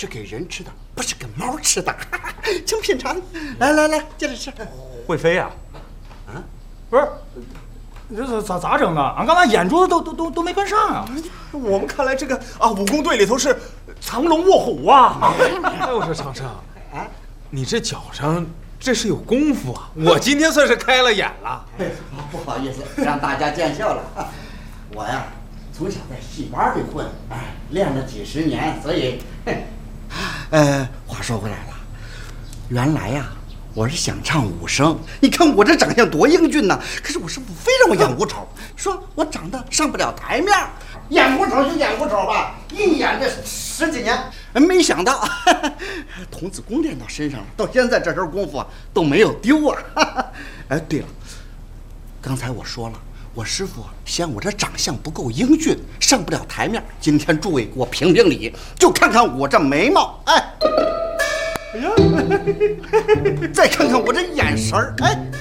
是给人吃的，不是给猫吃的，请品尝。来，接着吃。 会飞呀？ 啊， 不是，这咋整的？俺刚才眼珠子都没跟上啊！ 我们看来这个武工队里头是藏龙卧虎啊！哎，我说长生，你这脚上这是有功夫啊！我今天算是开了眼了。 不好意思，让大家见笑了。我呀，从小在戏班里混，练了几十年，所以，话说回来了，原来呀，我是想唱武生。你看我这长相多英俊呐！可是我师傅非让我演武丑，说我长得上不了台面，演武丑就演武丑吧，一演这10几年，没想到童子功练到身上了，到现在这身功夫都没有丢啊！哎，对了，刚才我说了。我师傅嫌我这长相不够英俊，上不了台面。今天诸位给我评评理，就看看我这眉毛，哎呀，再看看我这眼神儿，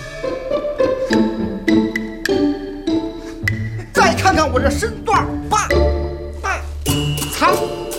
再看看我这身段，大长，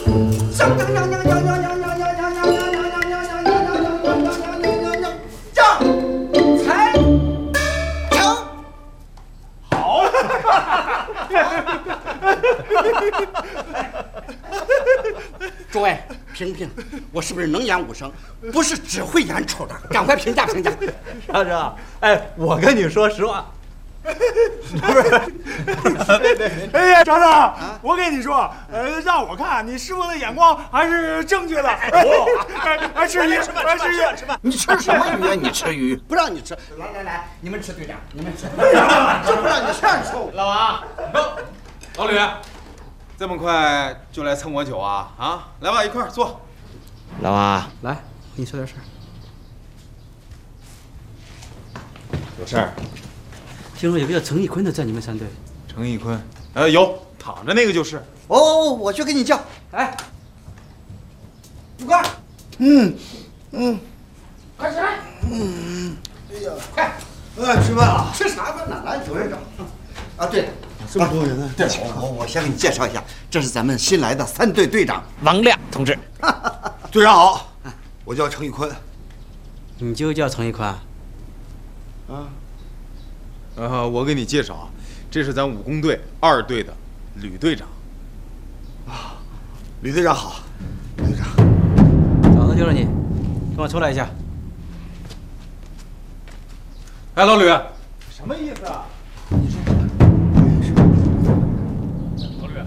诸位评评，我是不是能演武生？不是只会演丑的，赶快评价评价。 长生，哎，我跟你说实话，不是， 哎呀，长生，我跟你说，让我看你师傅的眼光还是正确的。吃鱼， 吃饭，你吃什么鱼啊？你吃鱼？不让你吃。来，你们吃，队长，你们吃。就不让你这样吃。 老王，老吕，这么快就来蹭我酒啊？啊，来吧，一块儿坐。 老王，来，你说点事儿。 有事儿？ 听说有个叫程义坤的在你们3队。 程义坤，有，躺着那个就是。 哦，我去给你叫。 哎， 副官，快起来。哎呀，快，吃饭啊？吃啥饭呢？来，有人找。啊，对了。这么多人呢？对，我先给你介绍一下，这是咱们新来的3队队长王亮同志。 队长好，我叫程义坤。 你就叫程义坤？ 我给你介绍啊，这是咱武工队2队的吕队长。 吕队长好，吕队长。 早上就是你，跟我出来一下。 哎，老吕，什么意思啊？老吕，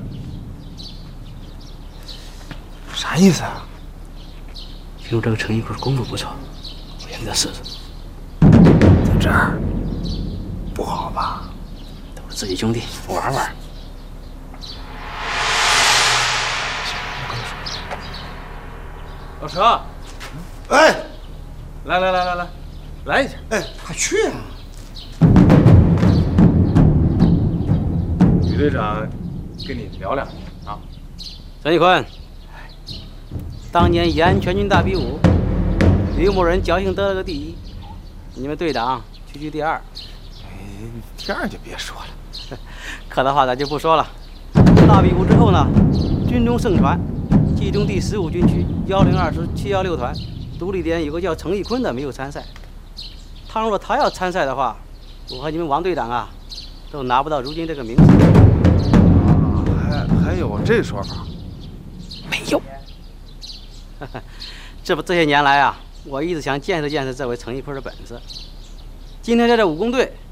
啥意思啊？ 听说这个程义坤功夫不错，我想给他试试。 在这儿不好吧？ 都是自己兄弟，玩玩。 老程， 哎， 来一下。 哎，快去啊！ 吕队长跟你聊两句啊。 程义坤，当年延安全军大比武，吕某人侥幸得了个第1，你们队长区第2。 第2就别说了， 客套话咱就不说了。大比武之后呢，军中盛传，冀中第15军区102师716团独立连有个叫程义坤的没有参赛。倘若他要参赛的话，我和你们王队长啊，都拿不到如今这个名次。 还有这说法？ 没有。这些年来啊，我一直想见识见识这位程义坤的本事。今天在这武工队